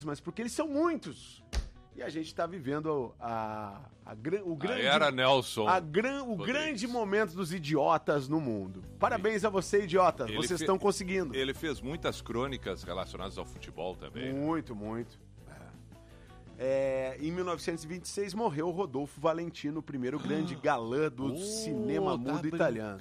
mas porque eles são muitos. E a gente está vivendo o grande... Era Nelson. O grande momento dos idiotas no mundo. Parabéns a você, idiotas. Vocês estão conseguindo. Ele fez muitas crônicas relacionadas ao futebol também. Muito, muito. Em 1926 morreu Rodolfo Valentino, o primeiro grande galã do cinema mudo italiano.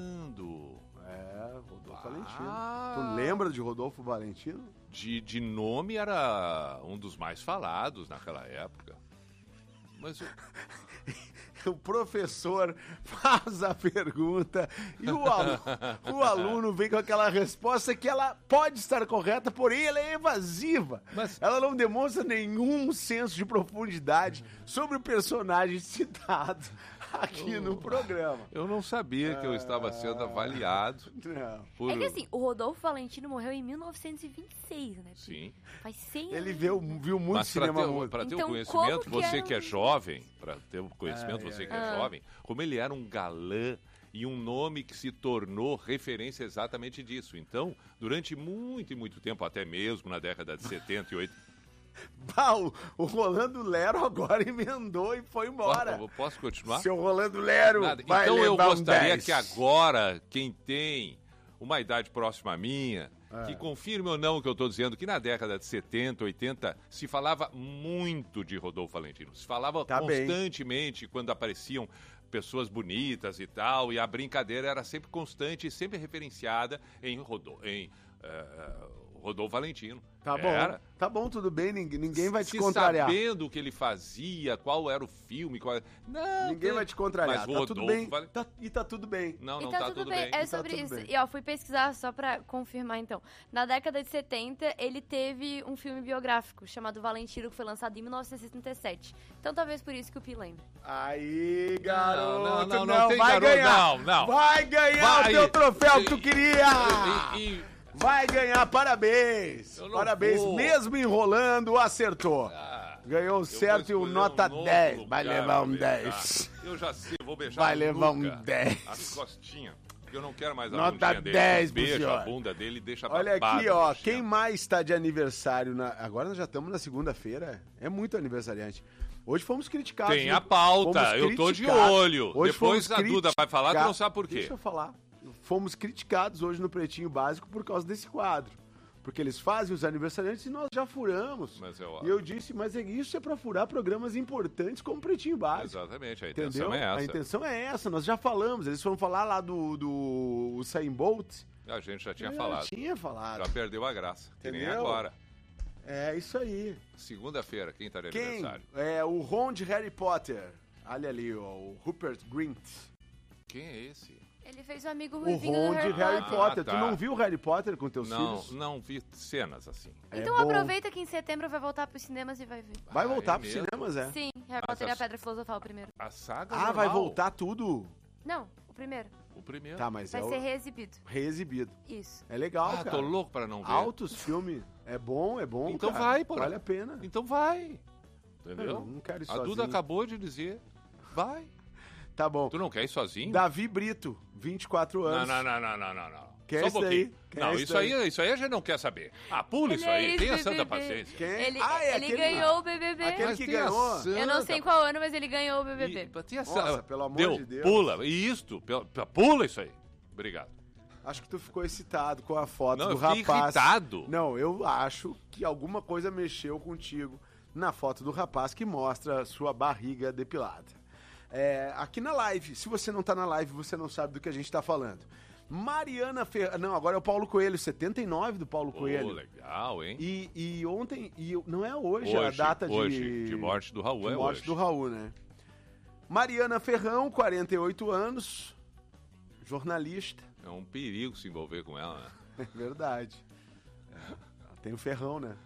Rodolfo Valentino. Tu lembra de Rodolfo Valentino? De nome era um dos mais falados naquela época. Mas o professor faz a pergunta e o aluno vem com aquela resposta que ela pode estar correta, porém ela é evasiva. Ela não demonstra nenhum senso de profundidade sobre o personagem citado aqui no programa. Eu não sabia que eu estava sendo avaliado. Não. É que assim, o Rodolfo Valentino morreu em 1926, né? Sim. Faz 100 anos. Ele viu muito cinema mudo. Para ter Então, o conhecimento, como que você era que é jovem, para ter o conhecimento, você que é jovem, como ele era um galã e um nome que se tornou referência exatamente disso. Então, durante muito e muito tempo, até mesmo na década de 70 e 80... O Rolando Lero agora emendou e foi embora. Posso continuar? Seu Rolando Lero, vai então eu levar gostaria que agora, quem tem uma idade próxima à minha, que confirme ou não o que eu estou dizendo, que na década de 70, 80, se falava muito de Rodolfo Valentino. Se falava constantemente quando apareciam pessoas bonitas e tal, e a brincadeira era sempre constante e sempre referenciada em Rodolfo Valentino. Tá bom, tudo bem, ninguém vai te contrariar. Sabendo o que ele fazia, qual era o filme, Não, ninguém vai te contrariar, mas tá Rodolfo tudo bem, tá tudo bem. Não tá tudo bem. É sobre isso. E fui pesquisar só pra confirmar então. Na década de 70, ele teve um filme biográfico chamado Valentino, que foi lançado em 1977. Então talvez por isso que o Pi lembre. Aí, garoto, não tem vai garoto, ganhar. não. Vai ganhar o teu troféu que tu queria. Vai ganhar, parabéns! Parabéns, mesmo enrolando, acertou. Ganhou certo e o nota 10. Vai levar um 10. Eu já sei, vou beijar Vai levar um 10. As costinhas. Porque eu não quero mais a nota bundinha 10 dele. Beija senhor. A bunda dele e deixa Olha babado. aqui, ó, quem mais está de aniversário agora nós já estamos na segunda-feira. É muito aniversariante. Hoje fomos criticados. Tem a pauta, eu tô de olho. Hoje depois a Duda vai falar, tu não sabe por quê. Deixa eu falar. Fomos criticados hoje no Pretinho Básico por causa desse quadro. Porque eles fazem os aniversariantes e nós já furamos. E eu disse, mas isso é pra furar programas importantes como Pretinho Básico. Exatamente, a intenção é essa. A intenção é essa, nós já falamos. Eles foram falar lá do Usain Bolt. A gente já tinha falado. Já perdeu a graça. Entendeu? Que nem agora. É isso aí. Segunda-feira, quem tá de aniversário? É o Ron de Harry Potter. Olha ali, ó, o Rupert Grint. Quem é esse? Ele fez o amigo O ruivinho Ron do de Harry Potter. Tá. Tu não viu Harry Potter com teus filhos? Não vi cenas assim. Então aproveita que em setembro vai voltar pros cinemas e vai ver. Vai voltar pros cinemas, é? Sim, Harry Potter e a Pedra Filosofal primeiro. A saga normal. Vai voltar tudo? Não, o primeiro. O primeiro? Tá, mas vai ser reexibido. Reexibido. Isso. É legal, cara. Tô louco pra não ver. Altos filme. É bom, então cara. Vai, pô. Vale a pena. Então vai. Entendeu? Não quero ir a sozinho. Duda acabou de dizer, vai. Tá bom. Tu não quer ir sozinho? Davi Brito, 24 anos. Não. Quer só isso um daí? Não, isso aí a gente não quer saber. Pula isso aí. Tenha santa paciência. Ele ganhou o BBB. Aquele que ganhou. Eu não sei em qual ano, mas ele ganhou o BBB. Nossa, pelo amor de Deus. Pula. E pula isso aí. Obrigado. Acho que tu ficou excitado com a foto do eu rapaz. Irritado. Não, eu acho que alguma coisa mexeu contigo na foto do rapaz que mostra sua barriga depilada. Aqui na live, se você não tá na live, você não sabe do que a gente tá falando. Mariana Ferreira. Não, agora é o Paulo Coelho, 79 do Paulo Coelho. Legal, hein? E ontem, não é hoje a data de morte do Raul, de morte do Raul, né? Mariana Ferrão, 48 anos, jornalista. É um perigo se envolver com ela, né? É verdade. Ela tem o ferrão, né?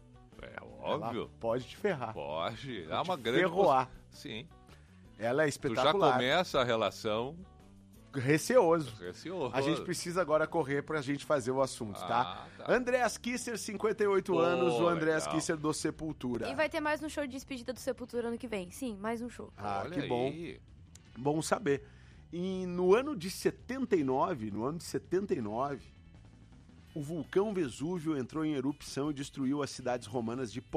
É óbvio. Ela pode te ferrar. Pode. É uma grande... Ferroar. Sim. Ela é espetacular. Tu já começa a relação... Receoso. Receoso. A gente precisa agora correr pra gente fazer o assunto, tá? Andréas Kisser, 58 anos, o Andréas Kisser do Sepultura. E vai ter mais um show de despedida do Sepultura ano que vem. Sim, mais um show. Olha que aí. bom. Bom saber. E no ano de 79, o vulcão Vesúvio entrou em erupção e destruiu as cidades romanas de